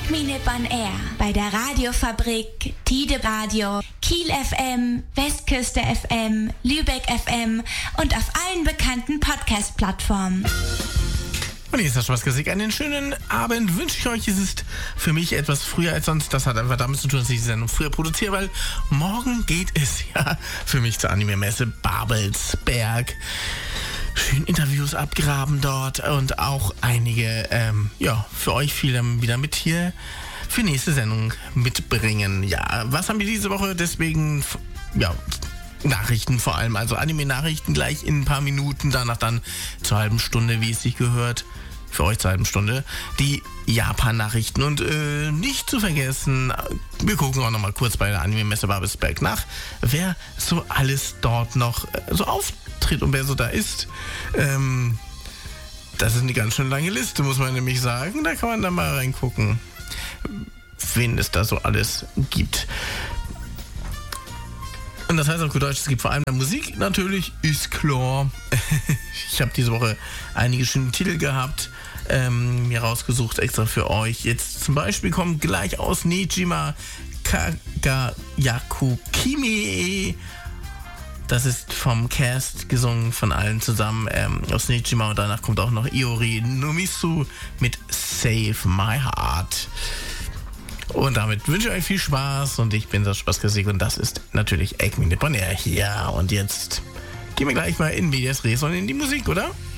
Egg Me on Air bei der Radiofabrik, Tide Radio, Kiel FM, Westküste FM, Lübeck FM und auf allen bekannten Podcast-Plattformen. Und hier ist der Spaßgesig. Einen schönen Abend wünsche ich euch. Es ist für mich etwas früher als sonst. Das hat einfach damit zu tun, dass ich die Sendung früher produziere, weil morgen geht es ja für mich zur Anime-Messe Babelsberg. Schön Interviews abgraben dort und auch einige, für euch viele wieder mit hier für nächste Sendung mitbringen. Ja, was haben wir diese Woche? Deswegen, Nachrichten vor allem, also Anime-Nachrichten gleich in ein paar Minuten, danach dann zur halben Stunde, wie es sich gehört, für euch zur halben Stunde, die Japan-Nachrichten und nicht zu vergessen, wir gucken auch nochmal kurz bei der Anime-Messe Babelsberg nach, wer so alles dort noch so auftritt und wer so da ist. Das ist eine ganz schön lange Liste, muss man nämlich sagen, da kann man dann mal reingucken, wen es da so alles gibt. Und das heißt auf gut Deutsch, es gibt vor allem Musik, natürlich, ist klar. Ich habe diese Woche einige schöne Titel gehabt, mir rausgesucht extra für euch. Jetzt zum Beispiel kommt gleich aus Nejima Kagayaku Kimi. Das ist vom Cast gesungen von allen zusammen aus Nejima. Und danach kommt auch noch Iori Nomisu mit Save My Heart. Und damit wünsche ich euch viel Spaß und ich bin das Spaßgesig und das ist natürlich Egg Me on Air hier. Und jetzt gehen wir gleich mal in Medias Res und in die Musik, oder?